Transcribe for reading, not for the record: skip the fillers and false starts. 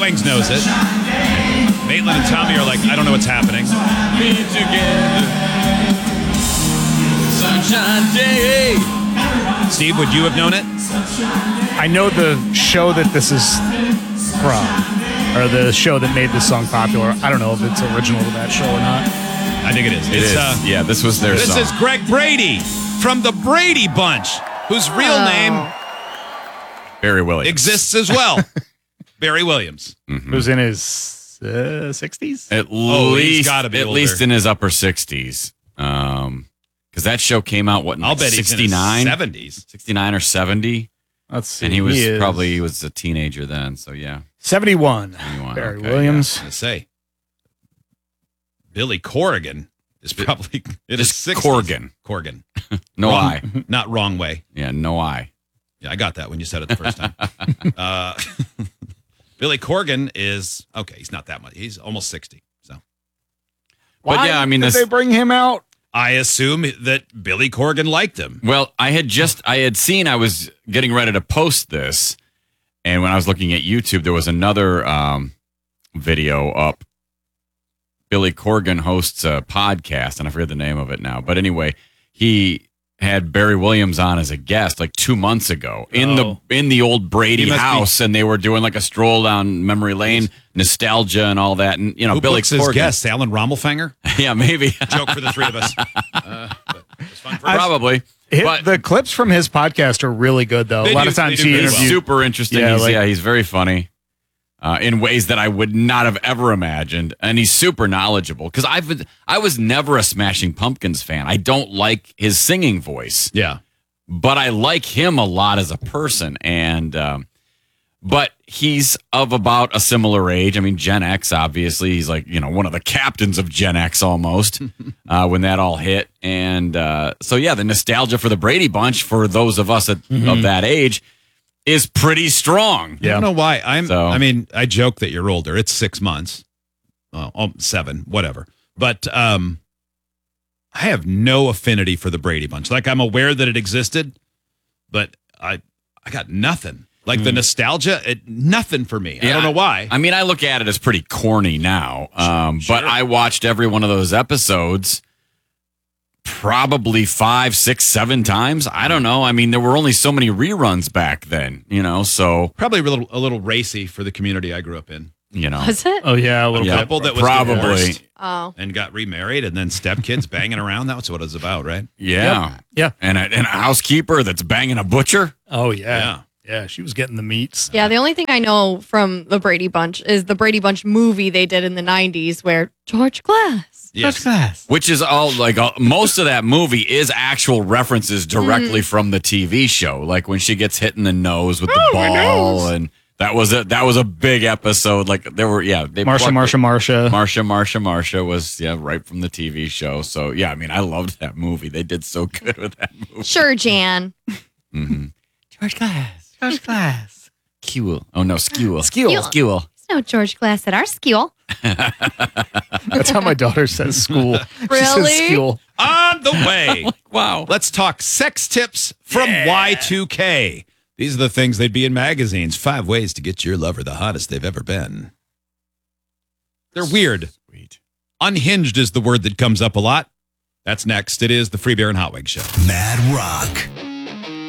Hot Wings knows it. Maitland and Tommy are like, I don't know what's happening. Be together. Sunshine Day. Steve, would you have known it? I know the show that this is from, or the show that made this song popular. I don't know if it's original to that show or not. I think it is. It is. Yeah, this was their song. This is Greg Brady from the Brady Bunch, whose real name Barry Williams exists as well. Barry Williams. Mm-hmm. Who's in his 60s? At he's gotta be at older. least in his upper 60s. Because that show came out, what, in I'll bet 69? he's in his 70s. 69 or 70. Let's see. And he was a teenager then, so yeah. 71. 71, Barry okay, Williams. I say, Billy Corrigan is probably in his Just 60s. Corgan. Corgan. No Wrong- I. Not wrong way. Yeah, no I. Yeah, I got that when you said it the first time. Billy Corgan is, okay, he's not that much. He's almost 60. So But Why yeah, I mean, did this. they bring him out? I assume that Billy Corgan liked him. Well, I was getting ready to post this, and when I was looking at YouTube, there was another video up. Billy Corgan hosts a podcast, and I forget the name of it now. But anyway, he had Barry Williams on as a guest like 2 months ago in the old Brady He must house, and they were doing like a stroll down memory lane, nostalgia, and all that. And Who Billy books his Corgan, guest? Alan Rommelfanger? yeah, maybe, Joke for the three of us. But it was fun for us. probably. But The clips from his podcast are really good, though. They A lot do- of times they do he really He's well. interviews. super interesting. Yeah, He's very funny in ways that I would not have ever imagined, and he's super knowledgeable. Because I was never a Smashing Pumpkins fan. I don't like his singing voice, Yeah. but I like him a lot as a person. And but he's of about a similar age. I mean, Gen X, obviously, he's like one of the captains of Gen X almost when that all hit. And so yeah, the nostalgia for the Brady Bunch for those of us of that age is pretty strong. I don't know why. So- I joke that you're older. It's 6 months. 7, whatever. But I have no affinity for the Brady Bunch. Like, I'm aware that it existed, but I got nothing. Like the nostalgia, nothing for me. I don't know why. I mean, I look at it as pretty corny now, Sure. but I watched every one of those episodes probably 5, 6, 7 times. I don't know. I mean, there were only so many reruns back then, so, Probably a little racy for the community I grew up in. Was it? Oh, yeah, a little Yeah, bit. Couple that was probably. divorced Oh. and got remarried, and then stepkids banging around. That's what it was about, right? Yeah. Yeah. And a housekeeper that's banging a butcher. Oh, yeah. Yeah. Yeah, she was getting the meats. Yeah, the only thing I know from the Brady Bunch is the Brady Bunch movie they did in the 90s where George Glass. Yes. Which is all like most of that movie is actual references directly from the TV show. Like when she gets hit in the nose with the ball, and that was a big episode. Like there were they Marsha Marsha was right from the TV show. So yeah, I mean I loved that movie. They did so good with that movie. Sure, Jan. George Glass. Skewel. Oh no, Skewel. Skewel. Skewel. There's no George Glass at our school. That's how my daughter says school. She Really? says school. On the way. Wow. Let's talk sex tips from Y2K. These are the things they'd be in magazines. 5 ways to get your lover the hottest they've ever been. They're weird. Sweet. Unhinged is the word that comes up a lot. That's next. It is the Free Beer and Hot Wings Show. Mad Rock.